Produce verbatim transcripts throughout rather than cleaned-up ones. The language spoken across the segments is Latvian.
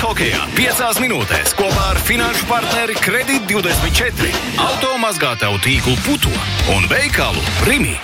hokejā piecās minūtēs kopā ar finanšu partneri Kredit divdesmit četri, automazgātavu tīklu Puto un veikalu Rimi.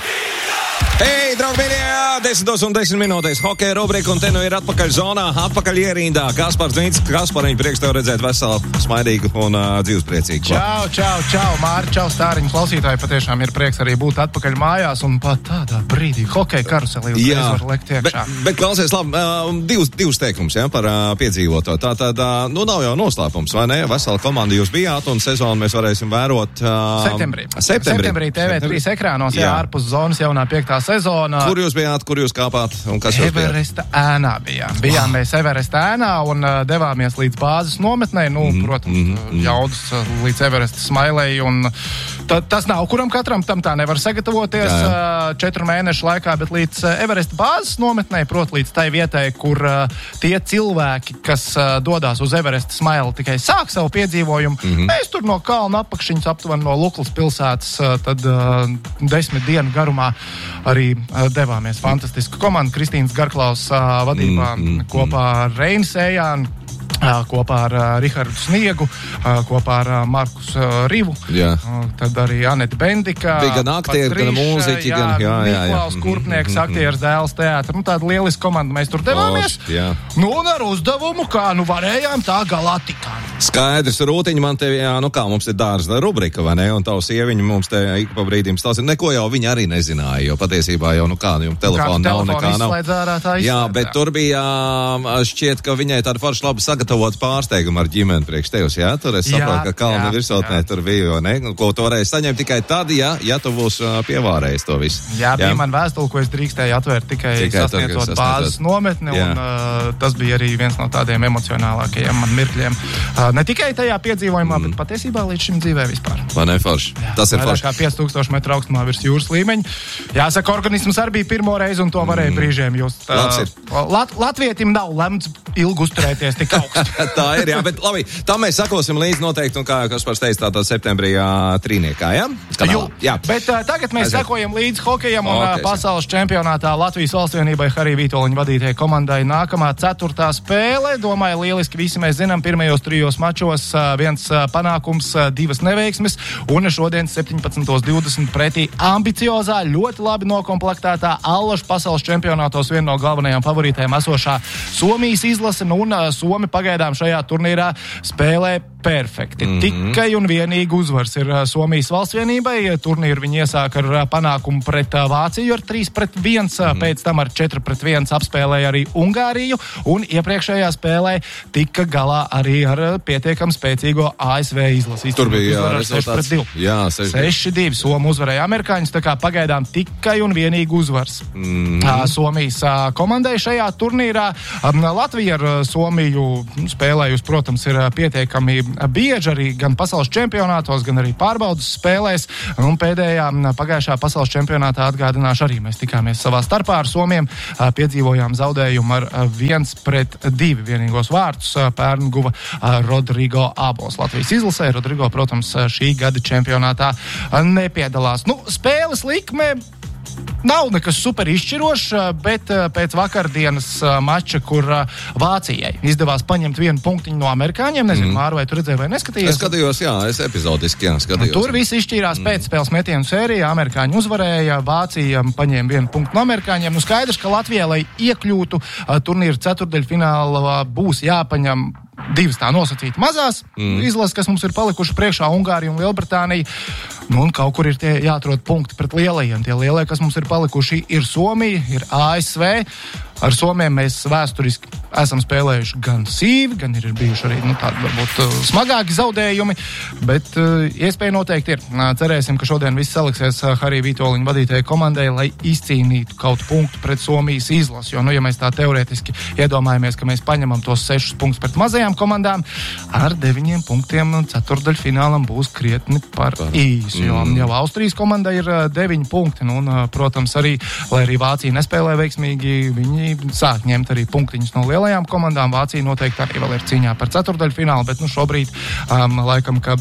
Hei, draugi, mīļie! Desmitos un desmit minūtēs hokeja rubrika, un te nu ir atpakaļ zonā, atpakaļ ierindā. Kaspars Vīns, Kaspariņ, prieks tev redzēt veselu, smaidīgu un uh, dzīvespriecīgu. Čau, čau, čau, Māri, čau, Stāriņu klausītāji. Patiešām ir prieks arī būt atpakaļ mājās un pat tādā brīdī hokeja karuselī uzreiz var lekt iekšā. Bet, bet klausies, labi, uh, divus, divus teikums, ja, par uh, piedzīvoto. Tā tad, uh, nu, nav jau noslēpums, vai ne? Vesela komanda jūs bijāt, un sezonu mēs varēsim vērot uh, septembrī. Septembrī. Septembrī T V trīs ekrānos, jā, jā ārpus zonas jaunā piektā sezona. Kur jūs bijāt, kur jūs kāpāt un kas jūs bijāt? Everesta ēnā bijām. Bijām mēs Everesta ēnā un uh, devāmies līdz bāzes nometnei, nu, mm, protams, mm, jaudas uh, līdz Everesta smailei, un ta, tas nav kuram katram, tam tā nevar sagatavoties jā, jā. Uh, četru mēnešu laikā, bet līdz uh, Everesta bāzes nometnei, prot līdz tai vietai, kur uh, tie cilvēki, kas uh, dodās uz Everesta smaili, tikai sāk savu piedzīvojumu. Mm-hmm. Mēs tur no kalna apakšiņas aptuveni no Luklas pilsētas, uh, tad uh, desmit dienu garumā arī uh, devāmies. Fantastiska komanda, Kristīnas Garklaus uh, vadībā mm, mm, kopā ar Reinu Sējānu, uh, kopā ar uh, Rihardu Sniegu, uh, kopā ar uh, Markus uh, Rivu, uh, tad arī Aneta Bendika. Bija gan aktieri, gan mūziķi, gan, jā, jā, jā. Niklaus Kurpnieks, mm, aktieris, dēls teātra, nu tāda lieliska komanda, mēs tur devāmies. Jā. Nu un ar uzdevumu, kā nu varējām, tā galā tikām. Skaidrs, Rūtiņa, man te, jā, nu kā mums ir dārza rubrika, vai ne, un tavu sieviņu mums te ik pa brīdim stāsta, neko jau viņa arī nezināja, jo patiesībā jau, nu kā, nu, telefona nav, nekā nav. Ārā, jā, bet jā. Tur bija, šķiet, ka viņai tāda forši labi sagatavot pārsteigumu ar ģimeni priekš tevs, jā? Tur es saprotu, ka kalna virsotnē tur bija, ne, ko tu varēji saņemt tikai tad, ja, ja tu būs pievārējis to visu. Jā, bija jā. Man vēstuli, ko es drīkstēju atvērt tikai, tikai sasniedzot bāzes nometni, jā. Un uh, tas bija arī viens no tādiem emocionālākajiem man mirkļiem. Uh, ne tikai tajā piedzīvojumā, mm. bet patiesībā līdz šim dzīvē vispār. Vai ne forši? Jā, tas ir forši. Kā pieci tūkstoši metru augstumā virs jūras līmeņa. Jāsaka, organisms arī bija pirmo reizi, un to varēja mm. brīžiem just. Uh, Lat Latvietim nav lemts ilgi uzturēties tik augstu. Tā ir, jā, bet labi, tam mēs sakosim līdz noteikti, un kā Kaspars teica, tātad septembrī jā, trīniekā, jā? Jū, jā. Bet uh, tagad mēs Aiziet. sakojam līdz hokejam un okay, pasaules čempionātā Latvijas valstsvienībai Harija Vītoliņa vadītajai komandai nākamā ceturtā spēle. Domāju, lieliski visi mēs zinām, pirmajos trijos mačos uh, viens uh, panākums, uh, divas neveiksmes, un šodien septiņpadsmit divdesmit pretī ambiciozā, ļoti labi nokomplektētā Allašu pasaules čempionātos viena no galvenajām favorītēm esošā Somijas izlase, nu un uh, Somi pagaidām šajā turnīrā spēlē perfekti. Mm-hmm. Tikai un vienīgi uzvars ir uh, Somijas valstsvienībai. Turnīru viņi iesāk ar uh, panākumu pret uh, Vāciju ar trīs pret viens, uh, mm-hmm. pēc tam ar četri pret viens apspēlēja arī Ungāriju, un iepriekšējā spēlē tika galā arī ar uh, pietiekam spēcīgo A S V izlasi. Tur bija jā, seši pret divi. Jā, seši divi. Somu uzvarēja amerikāņus, tā kā pagaidām tikai un vienīgi uzvars mm-hmm. uh, Somijas uh, komandai šajā turnīrā. Um, Latvija ar uh, Somiju spēlējusi, protams, ir uh, pietiekami bieži arī gan pasaules čempionātos, gan arī pārbaudas spēlēs. Un pēdējā pagājušā pasaules čempionātā atgādināšu arī mēs tikāmies savā starpā ar Somiem, piedzīvojām zaudējumu ar viens pret divi. Vienīgos vārtus pērn guva Rodrigo Ābols Latvijas izlasē. Rodrigo, protams, šī gada čempionātā nepiedalās. Nu, spēles likme nav nekas super izšķirošs, bet pēc vakardienas mača, kur Vācijai izdevās paņemt vienu punktiņu no amerikāņiem, nezinu, mm. Māru, vai tu redzēji vai neskatījies? Es skatījos, jā, es epizodiski, jā, skatījos. Tur viss izšķīrās mm. pēc spēles metienu sērijā, amerikāņi uzvarēja, Vācija paņēma vienu punktu no amerikāņiem. Nu, skaidrs, ka Latvijai, lai iekļūtu turnīra ceturtdaļfinālā, būs jāpaņem divas tā nosacīti mazās mm. izlases, kas mums ir palikuši priekšā, Ungārija un Lielbritānija. Nu, un kaut kur ir tie jāatrod punkti pret lielajiem. Tie lielie, kas mums ir palikuši, ir Somija, ir A S V. Ar Somiem mēs vēsturiski esam spēlējuši gan sīvi, gan ir bijuši arī, nu, tādi varbūt smagāki zaudējumi, bet uh, iespēja noteikti ir. Cerēsim, ka šodien viss saliksies Harija Vītoliņa vadītajai komandai, lai izcīnītu kaut punktu pret Somijas izlasi. Jo, nu, ja mēs tā teorētiski iedomājamies, ka mēs paņemam tos sešus punktus pret mazajām komandām, ar deviņiem punktiem ceturtdaļfinālam būs krietni par īsu. Jo mm. jau Austrijas komanda ir deviņi punkti, nu, un, protams, arī, lai arī Vācija nespēlē veiksmīgi, viņi sāk ņemt arī punktiņus no lielajām komandām. Vācija noteikti arī vēl ir cīņā par ceturtdaļfinālu, bet nu šobrīd um, laikam, ka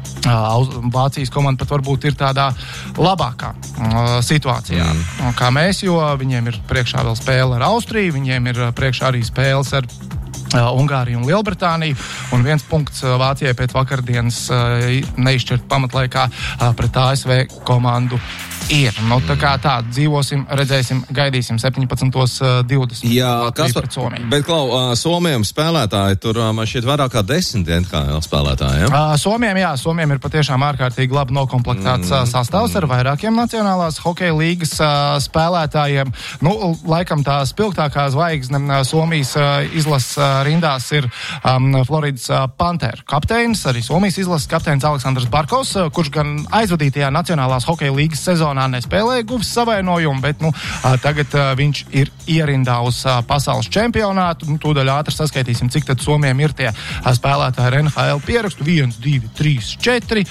uh, Vācijas komanda pat varbūt ir tādā labākā uh, situācijā mm. kā mēs, jo viņiem ir priekšā vēl spēle ar Austriju, viņiem ir priekšā arī spēles ar Uh, Ungāriju un Lielbritāniju, un viens punkts uh, Vācijai pēc vakardienas uh, neizšķirt pamatlaikā uh, pret A S V komandu ir. Nu, tā kā tā, dzīvosim, redzēsim, gaidīsim septiņpadsmit divdesmit. Jā, kas par Somiju? Bet, Klau, uh, Somijam spēlētāji, tur uh, man šķiet vairāk kā desmit N H L spēlētāji, ja? Uh, Somijam, jā, Somijam ir patiešām ārkārtīgi labi nokomplektēts uh, sastāvs ar vairākiem nacionālās hokeja līgas uh, spēlētājiem. Nu, laikam tā spilgtākā zvaigzne uh, Somijas uh, izlases uh, rindās ir um, Floridas uh, Panthēru kapteinis, arī Somijas izlases kapteinis Aleksandrs Barkovs, uh, kurš gan aizvadītajā nacionālās hokeja līgas sezonā nespēlēja guvis savainojumu, bet nu, uh, tagad uh, viņš ir ierindā uz uh, pasaules čempionātu. Nu, tūdaļ ātri saskaitīsim, cik tad Somijam ir tie uh, spēlētāji ar N H L pierakstu. viens, divi, trīs, četri,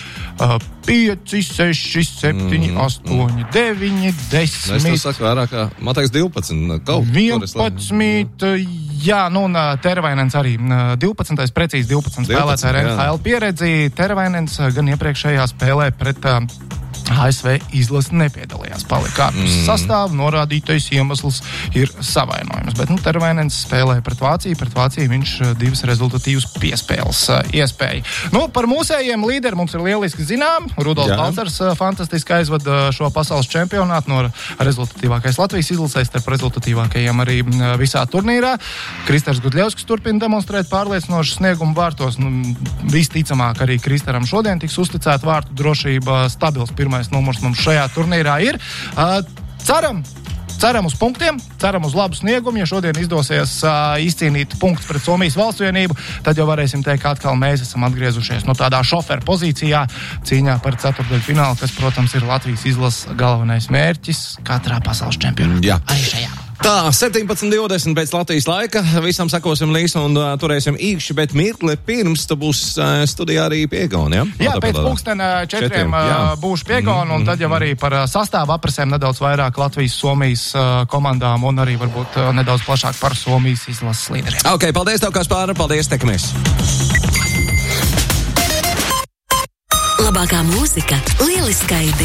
pieci, seši, septiņi, astoņi, deviņi, desmit. Es to saku vairāk kā, man teiks, divpadsmit. Kaut, vienpadsmit, jā, nu un Tervainens arī divpadsmit, precīzi divpadsmit spēlētāji ar N H L pieredzi. Tervainens gan iepriekšējā spēlē pret uh, A S V izlase nepiedalījās. Palika ārpus mm. sastāvu, norādītais iemesls ir savainojums. Bet, nu, Tervainens spēlēja pret Vāciju, pret Vāciju viņš divas rezultatīvas piespēles uh, iespēja. Nu, par mūsējiem līderi mums ir lieliski zinām. Rudolfs Balcers uh, fantastiski aizvada šo pasaules čempionātu no rezultatīvākais Latvijas izlasēs, starp rezultatīvākajiem arī uh, visā turnīrā. Kristers Gudļevskis turpina demonstrēt pārliecinošu sniegumu vārtos. Nu, visticamāk arī Kristeram šodien tiks uzticēta vārtu drošība, stabils pirmais numurs mums šajā turnīrā ir. Uh, ceram, ceram uz punktiem, ceram uz labu sniegumu. Ja šodien izdosies uh, izcīnīt punktus pret Somijas valstsvienību, tad jau varēsim teikt, ka atkal mēs esam atgriezušies no tādā šoferu pozīcijā cīņā par ceturtdaļu finālu, kas, protams, ir Latvijas izlases galvenais mērķis katrā pasaules čempionātā. Jā. Arī šajā. Tā, septiņpadsmit divdesmit pēc Latvijas laika, visam sakosim līdzi un uh, turēsim īkšķi, bet mirkli pirms tu būs uh, studijā arī Piegauni, ja? Jā, pēc pulksten četriem uh, būšu Piegauni, mm, un tad jau arī par uh, sastāvu aprasēm nedaudz vairāk Latvijas, Somijas uh, komandām un arī varbūt uh, nedaudz plašāk par Somijas izlases līderiem. Ok, paldies tev, Kaspāra, paldies, tekamies! Labākā mūzika, lieliskai